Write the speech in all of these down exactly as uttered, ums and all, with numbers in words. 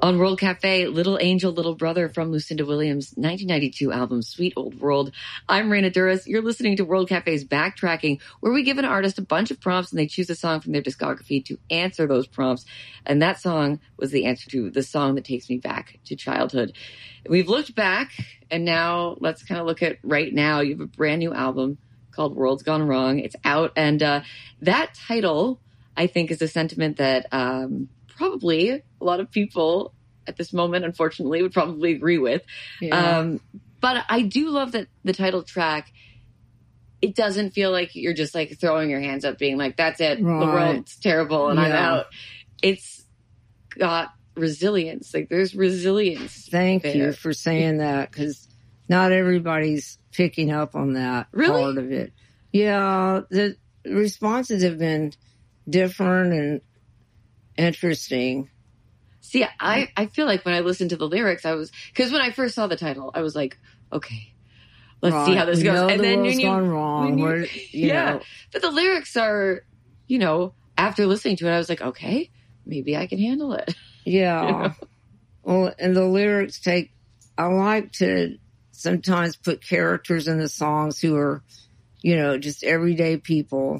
On World Cafe, Little Angel, Little Brother from Lucinda Williams' nineteen ninety-two album, Sweet Old World. I'm Raina Duras. You're listening to World Cafe's Backtracking, where we give an artist a bunch of prompts and they choose a song from their discography to answer those prompts. And that song was the answer to the song that takes me back to childhood. We've looked back, and now let's kind of look at right now. You have a brand new album called World's Gone Wrong. It's out, and uh, that title, I think, is a sentiment that um, probably a lot of people at this moment, unfortunately, would probably agree with. Yeah. Um, but I do love that the title track, it doesn't feel like you're just like throwing your hands up being like, that's it, right. The world's terrible and yeah. I'm out. It's got resilience. Like there's resilience. Thank there. you for saying that, because not everybody's picking up on that really? part of it. Yeah, the responses have been different and interesting. See, I, I feel like when I listened to the lyrics, I was, because when I first saw the title, I was like, okay, let's right. see how this we goes. Know and the then world's when you, gone wrong. when you, We're, you yeah, know. But the lyrics are, you know, after listening to it, I was like, okay, maybe I can handle it. Yeah. You know? Well, and the lyrics take, I like to sometimes put characters in the songs who are, you know, just everyday people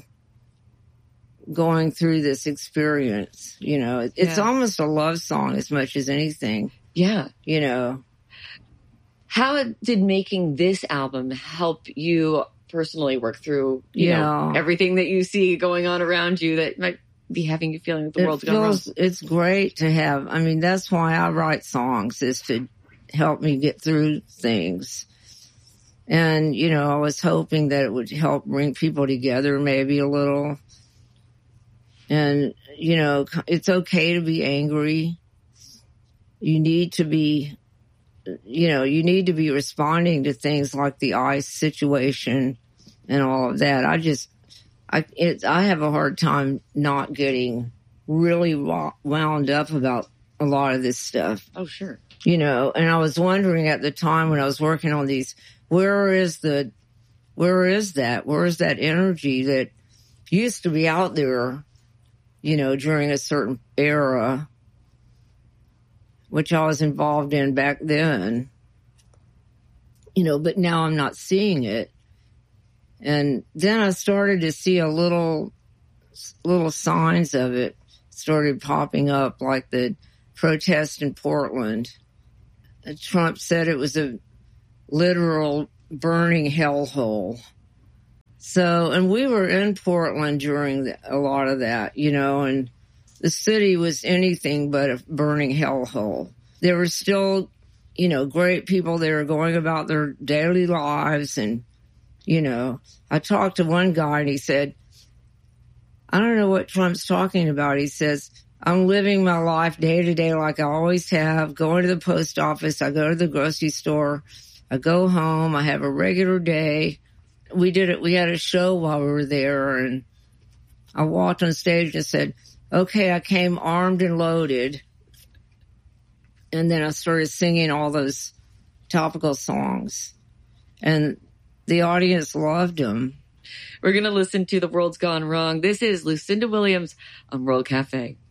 going through this experience. You know, it's yeah. almost a love song as much as anything. Yeah. You know. How did making this album help you personally work through, you yeah. know, everything that you see going on around you that might be having you feeling that the it world's feels, gone wrong? It's great to have. I mean, that's why I write songs, is to help me get through things. And, you know, I was hoping that it would help bring people together maybe a little. And, you know, it's okay to be angry. You need to be, you know, you need to be responding to things like the ICE situation and all of that. I just, I, it, I have a hard time not getting really wound up about a lot of this stuff. Oh, sure. You know, and I was wondering at the time when I was working on these, where is the, where is that? Where is that energy that used to be out there, you know, during a certain era, which I was involved in back then, you know, but now I'm not seeing it. And then I started to see a little, little signs of it started popping up, like the protest in Portland. Trump said it was a literal burning hellhole. So, and we were in Portland during the, a lot of that, you know, and the city was anything but a burning hellhole. There were still, you know, great people there going about their daily lives. And, you know, I talked to one guy and he said, I don't know what Trump's talking about. He says, I'm living my life day to day like I always have, going to the post office, I go to the grocery store, I go home, I have a regular day. We did it. We had a show while we were there, and I walked on stage and said, okay, I came armed and loaded. And then I started singing all those topical songs, and the audience loved them. We're going to listen to The World's Gone Wrong. This is Lucinda Williams on World Cafe.